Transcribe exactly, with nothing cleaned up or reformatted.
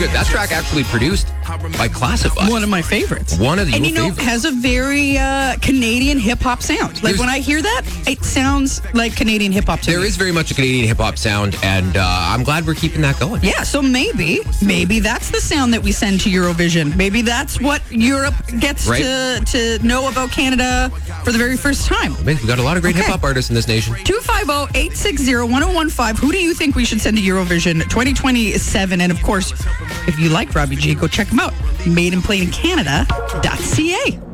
good. That track actually produced by Classified. One of my favorites. One of the And you know, favorites. has a very uh, Canadian hip-hop sound. Like, There's- when I hear that, it sounds like Canadian hip-hop to There me. is very much a Canadian hip-hop sound, and uh, I'm glad we're keeping that going. Yeah, so maybe, maybe that's the sound that we send to Eurovision. Maybe that's what Europe gets Right. to, to know about Canada for the very first time. Man, we got a lot of great Okay. hip-hop artists in this nation. two five zero, eight six zero, one zero one five. Who do you think we should send to Eurovision twenty twenty-seven? And, of course, if you like Robbie G, go check him out. made in plain canada dot c a.